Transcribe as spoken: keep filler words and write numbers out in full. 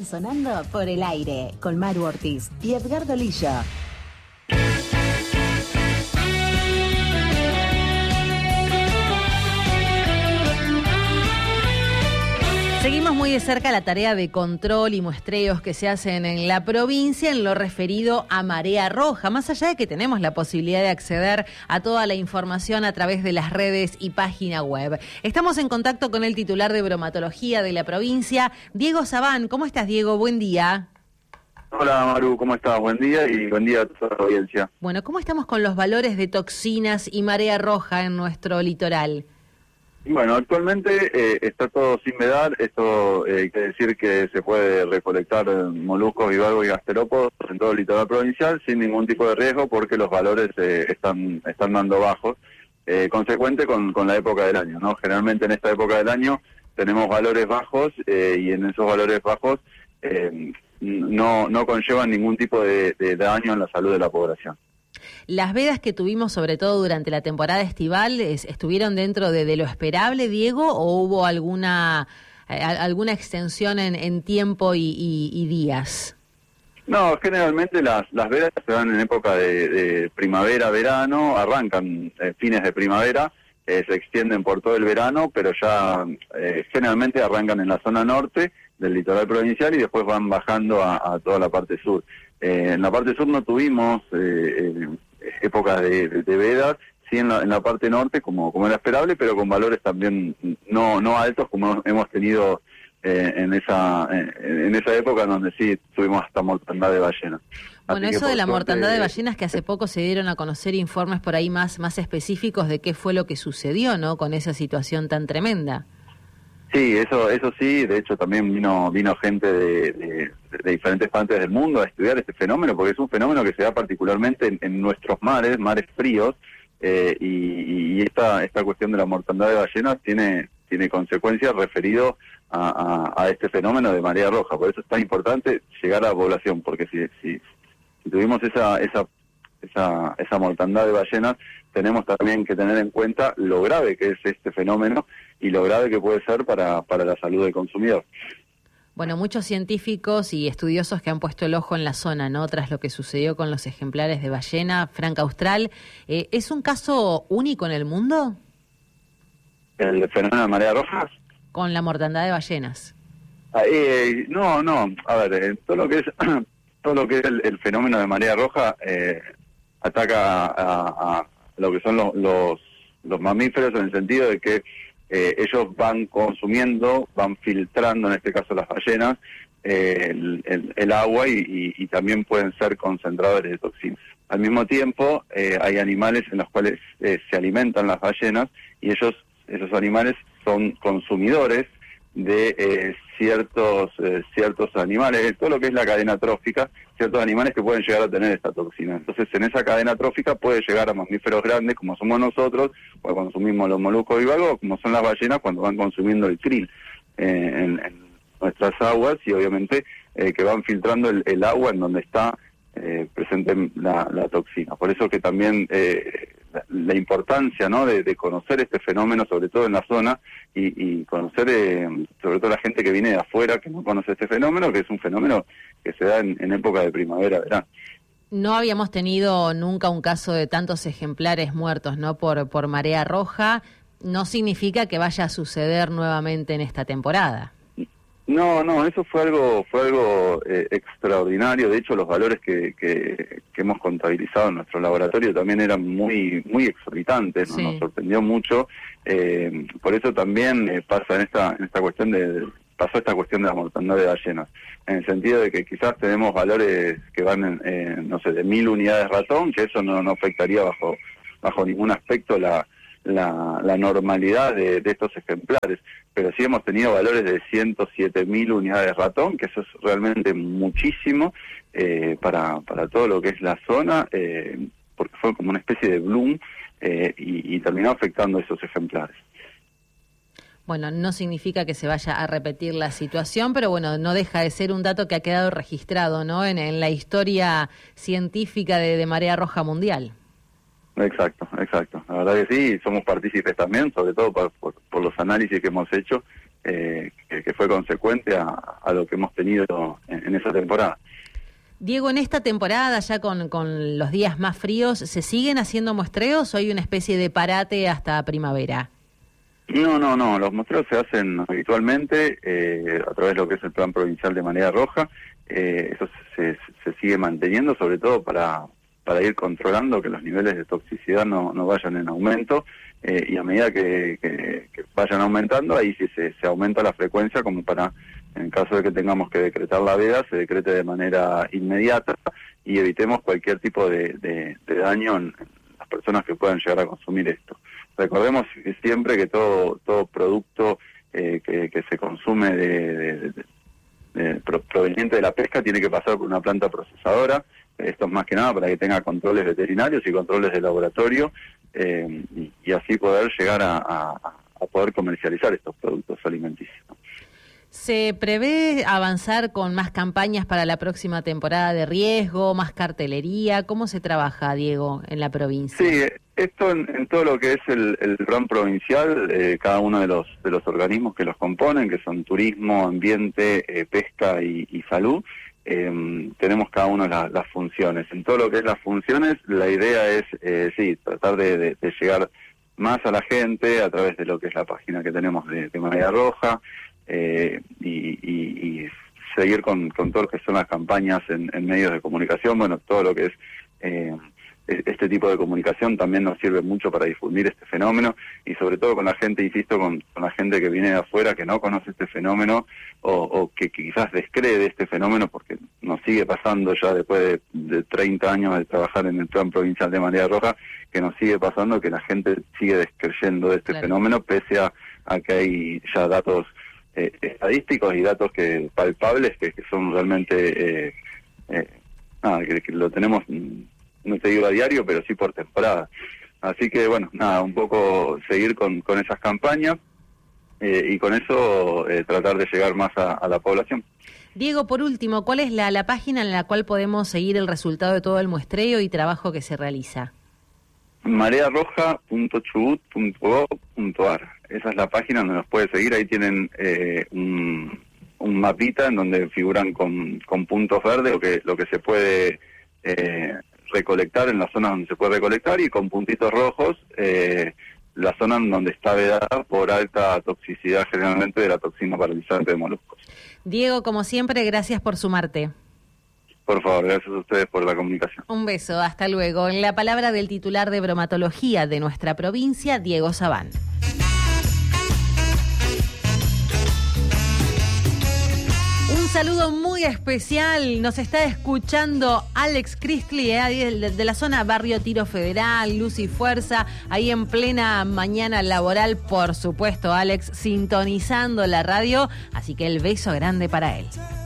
sonando por el aire con Maru Ortiz y Edgardo Lillo. Seguimos muy de cerca la tarea de control y muestreos que se hacen en la provincia en lo referido a marea roja, más allá de que tenemos la posibilidad de acceder a toda la información a través de las redes y página web. Estamos en contacto con el titular de bromatología de la provincia, Diego Sabán. ¿Cómo estás, Diego? Buen día. Hola, Maru, ¿cómo estás? Buen día y buen día a toda la audiencia. Bueno, ¿cómo estamos con los valores de toxinas y marea roja en nuestro litoral? Bueno, actualmente eh, está todo sin vedar. Esto eh, quiere decir que se puede recolectar moluscos, bivalvos y gasterópodos en todo el litoral provincial sin ningún tipo de riesgo porque los valores eh, están están dando bajos, eh, consecuente con, con la época del año, ¿no? Generalmente en esta época del año tenemos valores bajos eh, y en esos valores bajos eh, no, no conllevan ningún tipo de, de daño en la salud de la población. Las vedas que tuvimos, sobre todo durante la temporada estival, es, ¿estuvieron dentro de, de lo esperable, Diego, o hubo alguna eh, alguna extensión en, en tiempo y, y, y días? No, generalmente las, las vedas se dan en época de, de primavera, verano, arrancan eh, fines de primavera, eh, se extienden por todo el verano, pero ya eh, generalmente arrancan en la zona norte del litoral provincial y después van bajando a, a toda la parte sur. Eh, en la parte sur no tuvimos eh, eh, épocas de, de, de vedas, sí en la, en la parte norte como, como era esperable, pero con valores también no, no altos como hemos tenido eh, en esa eh, en esa época en donde sí tuvimos hasta mortandad de ballenas. Bueno, Así eso de la suerte, mortandad de ballenas, que hace poco se dieron a conocer informes por ahí más, más específicos de qué fue lo que sucedió, ¿no?, con esa situación tan tremenda. Sí, eso eso sí, de hecho también vino vino gente de, de, de diferentes partes del mundo a estudiar este fenómeno, porque es un fenómeno que se da particularmente en, en nuestros mares, mares fríos, eh, y, y esta esta cuestión de la mortandad de ballenas tiene tiene consecuencias referido a, a, a este fenómeno de marea roja. Por eso es tan importante llegar a la población, porque si si, si tuvimos esa esa esa esa mortandad de ballenas, tenemos también que tener en cuenta lo grave que es este fenómeno y lo grave que puede ser para, para la salud del consumidor. Bueno, muchos científicos y estudiosos que han puesto el ojo en la zona, ¿no?, tras lo que sucedió con los ejemplares de ballena franca austral. Eh, ¿Es un caso único en el mundo? ¿El fenómeno de marea roja? Con la mortandad de ballenas. Ah, eh, no, no, a ver, eh, todo lo que es todo lo que es el, el fenómeno de marea roja eh, ataca a, a lo que son los, los, los mamíferos, en el sentido de que eh, ellos van consumiendo, van filtrando, en este caso las ballenas, eh, el, el, el agua y, y, y también pueden ser concentradores de toxinas. Al mismo tiempo, eh, hay animales en los cuales eh, se alimentan las ballenas y ellos, esos animales son consumidores de eh, ciertos eh, ciertos animales, todo lo que es la cadena trófica, ciertos animales que pueden llegar a tener esta toxina. Entonces, en esa cadena trófica puede llegar a mamíferos grandes, como somos nosotros, cuando consumimos los moluscos bivalvos, como son las ballenas cuando van consumiendo el krill eh, en, en nuestras aguas, y obviamente eh, que van filtrando el, el agua en donde está eh, presente la, la toxina. Por eso que también eh, la, la importancia, ¿no?, de, de conocer este fenómeno, sobre todo en la zona, y, y conocer eh, sobre todo la gente que viene de afuera, que no conoce este fenómeno, que es un fenómeno que se da en, en época de primavera, verano. No habíamos tenido nunca un caso de tantos ejemplares muertos, ¿no?, por, por marea roja. No significa que vaya a suceder nuevamente en esta temporada. No, no, eso fue algo fue algo eh, extraordinario. De hecho, los valores que, que, que hemos contabilizado en nuestro laboratorio también eran muy muy exorbitantes, ¿no? Sí. Nos sorprendió mucho. Eh, por eso también eh, pasa en esta en esta cuestión de pasó esta cuestión de la mortandad de ballenas, en el sentido de que quizás tenemos valores que van en, eh, no sé, de mil unidades ratón, que eso no, no afectaría bajo bajo ningún aspecto la La, la normalidad de, de estos ejemplares, pero sí hemos tenido valores de ciento siete mil unidades ratón, que eso es realmente muchísimo eh, para, para todo lo que es la zona, eh, porque fue como una especie de bloom eh, y, y terminó afectando a esos ejemplares. Bueno, no significa que se vaya a repetir la situación, pero bueno, no deja de ser un dato que ha quedado registrado, ¿no?, en, en la historia científica de, de Marea Roja Mundial. Exacto, exacto. La verdad que sí, somos partícipes también, sobre todo por, por, por los análisis que hemos hecho eh, que, que fue consecuente a, a lo que hemos tenido en, en esa temporada. Diego, en esta temporada, ya con, con los días más fríos, ¿se siguen haciendo muestreos o hay una especie de parate hasta primavera? No, no, no, los muestreos se hacen habitualmente eh, a través de lo que es el Plan Provincial de Marea Roja. Eh, eso se, se sigue manteniendo, sobre todo para, para ir controlando que los niveles de toxicidad no, no vayan en aumento, eh, y a medida que, que, que vayan aumentando, ahí sí se, se aumenta la frecuencia como para, en caso de que tengamos que decretar la veda, se decrete de manera inmediata y evitemos cualquier tipo de, de, de daño en las personas que puedan llegar a consumir esto. Recordemos siempre que todo todo producto eh, que, que se consume de, de, de, de, proveniente de la pesca tiene que pasar por una planta procesadora. Esto es más que nada para que tenga controles veterinarios y controles de laboratorio, eh, y, y así poder llegar a, a, a poder comercializar estos productos alimenticios. ¿Se prevé avanzar con más campañas para la próxima temporada de riesgo, más cartelería? ¿Cómo se trabaja, Diego, en la provincia? Sí, esto en, en todo lo que es el, el plan provincial, eh, cada uno de los de los organismos que los componen, que son turismo, ambiente, eh, pesca y, y salud, eh, tenemos cada uno la, las funciones. En todo lo que es las funciones, la idea es, eh, sí, tratar de, de, de llegar más a la gente a través de lo que es la página que tenemos de, de Marea Roja, Eh, y, y, y seguir con, con todo lo que son las campañas en, en medios de comunicación. Bueno, todo lo que es eh, este tipo de comunicación también nos sirve mucho para difundir este fenómeno, y sobre todo con la gente, insisto, con, con la gente que viene de afuera, que no conoce este fenómeno o, o que, que quizás descree de este fenómeno, porque nos sigue pasando ya después de, de treinta años de trabajar en el Plan Provincial de Marea Roja, que nos sigue pasando que la gente sigue descreyendo de este claro. fenómeno, pese a, a que hay ya datos Eh, estadísticos y datos que palpables que, que son realmente eh, eh, nada, que, que lo tenemos, no te digo a diario, pero sí por temporada. Así que bueno, nada, un poco seguir con, con esas campañas eh, y con eso eh, tratar de llegar más a, a la población. Diego, por último, ¿cuál es la, la página en la cual podemos seguir el resultado de todo el muestreo y trabajo que se realiza? marea roja punto chubut punto gov punto ar. Esa es la página donde nos puede seguir. Ahí tienen eh, un, un mapita en donde figuran con, con puntos verdes lo que lo que se puede eh, recolectar en las zonas donde se puede recolectar, y con puntitos rojos eh, la zona en donde está vedada por alta toxicidad, generalmente de la toxina paralizante de moluscos. Diego, como siempre, gracias por sumarte. Por favor, gracias a ustedes por la comunicación. Un beso, hasta luego. En la palabra del titular de bromatología de nuestra provincia, Diego Sabán. Un saludo muy especial, nos está escuchando Alex Christley, eh, de la zona Barrio Tiro Federal, Luz y Fuerza, ahí en plena mañana laboral, por supuesto, Alex, sintonizando la radio, así que el beso grande para él.